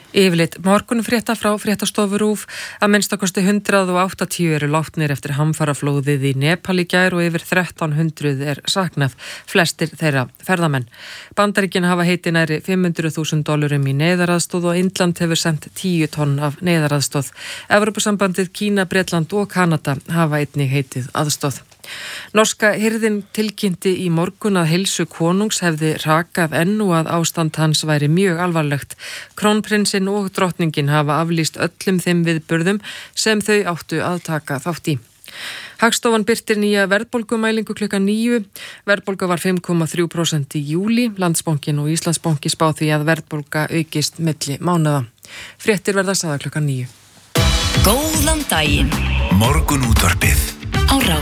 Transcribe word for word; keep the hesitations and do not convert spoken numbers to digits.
Yfirleitt morgunfrétta frá fréttastofu RÚV að minnstakosti hundrað og áttatíu eru látnir eftir hamfaraflóðið í Nepal í gær og yfir þrettán hundruð er saknað, flestir þeirra ferðamenn. Bandaríkin hafa heitið nærri fimm hundruð þúsund dollurum í neyðaraðstoð og Indland hefur sendt tíu tonn af neyðaraðstoð. Evrópusambandið, Kína, Bretland og Kanada hafa einnig heitið aðstoð. Norska hirðin tilkynnti í morgun að heilsu konungs hefði rakað enn og að ástand hans væri mjög alvarlegt. Krónprinsinn og drottningin hafa aflýst öllum þeim viðburðum sem þau áttu að taka þátt í. Hagstofan birtir nýja verðbólgumælingu klukkan níu. Verðbólga var fimm komma þrjú prósent í júlí. Landsbankinn og Íslandsbanki spá því að verðbólga aukist milli mánaða. Fréttir verða sagðar klukkan níu. Góðan daginn. Morgunútvarpið. Á Rás